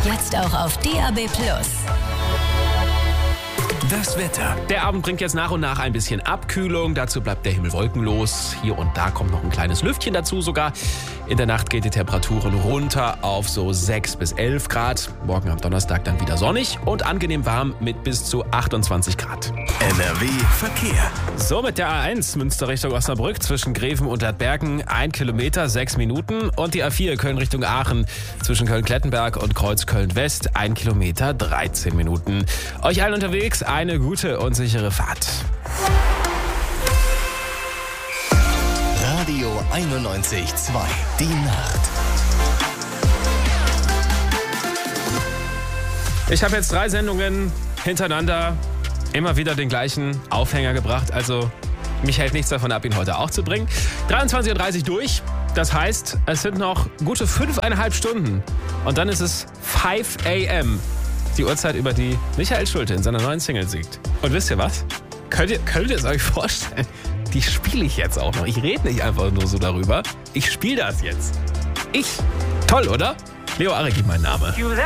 Jetzt auch auf DAB+. Das Wetter. Der Abend bringt jetzt nach und nach ein bisschen Abkühlung. Dazu bleibt der Himmel wolkenlos. Hier und da kommt noch ein kleines Lüftchen dazu sogar. In der Nacht geht die Temperaturen runter auf so 6 bis 11 Grad. Morgen am Donnerstag dann wieder sonnig und angenehm warm mit bis zu 28 Grad. NRW Verkehr. So, mit der A1 Münster Richtung Osnabrück zwischen Greven und Ladbergen 1 Kilometer, 6 Minuten. Und die A4 Köln Richtung Aachen zwischen Köln-Klettenberg und Kreuz Köln-West 1 Kilometer, 13 Minuten. Euch allen unterwegs eine gute und sichere Fahrt. Radio 91.2. Die Nacht. Ich habe jetzt 3 Sendungen hintereinander immer wieder den gleichen Aufhänger gebracht. Also mich hält nichts davon ab, ihn heute auch zu bringen. 23.30 Uhr durch. Das heißt, es sind noch gute 5,5 Stunden. Und dann ist es 5 a.m. Die Uhrzeit, über die Michael Schulte in seiner neuen Single singt. Und wisst ihr was? Könnt ihr es euch vorstellen? Die spiele ich jetzt auch noch. Ich rede nicht einfach nur so darüber. Ich spiele das jetzt. Toll, oder? Leo Arecki, mein Name.